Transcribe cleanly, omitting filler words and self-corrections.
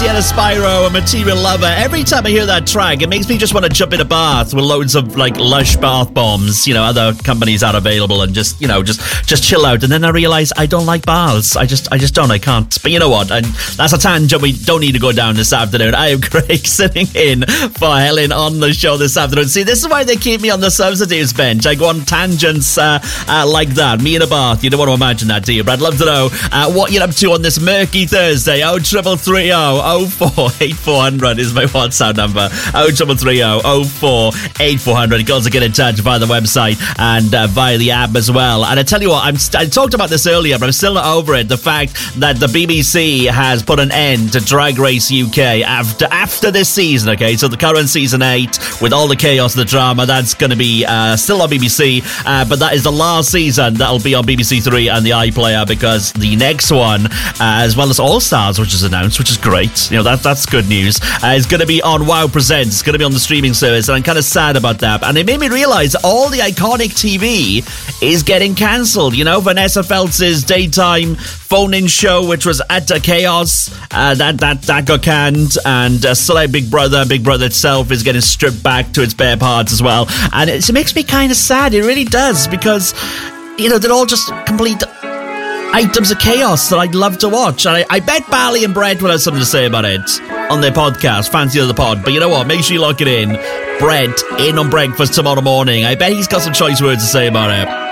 Sienna Spyro, a Material Lover. Every time I hear that track, it makes me just want to jump in a bath with loads of like lush bath bombs. You know, other companies are available, and just chill out. And then I realise I don't like baths. I just don't. I can't. But you know what? And that's a tangent we don't need to go down this afternoon. I am Craig, sitting in for Helen on the show this afternoon. See, this is why they keep me on the substitutes bench. I go on tangents like that. Me in a bath. You don't want to imagine that, do you? But I'd love to know what you're up to on this murky Thursday. 0330 048400 is my WhatsApp number. 0330 048400. Girls, to get in touch via the website and via the app as well. And I tell you what, I talked about this earlier, but I'm still not over it. The fact that the BBC has put an end to Drag Race UK after this season. Okay, so the current season 8 with all the chaos, the drama, that's going to be still on BBC, but that is the last season that'll be on BBC 3 and the iPlayer, because the next one, as well as All Stars, which is announced, which is great, you know, that's good news, is going to be on Wow Presents. It's going to be on the streaming service, and I'm kind of sad about that. And it made me realise all the iconic TV is getting cancelled. You know, Vanessa Feltz's daytime phone-in show, which was Utter Chaos, that got canned, and Celeb Big Brother itself is getting stripped back to its bare parts as well. And it makes me kind of sad. It really does, because, you know, they're all just complete items of chaos that I'd love to watch. And I bet Bally and Brett will have something to say about it on their podcast, Fancy of the Pod. But you know what? Make sure you lock it in. Brett in on breakfast tomorrow morning. I bet he's got some choice words to say about it.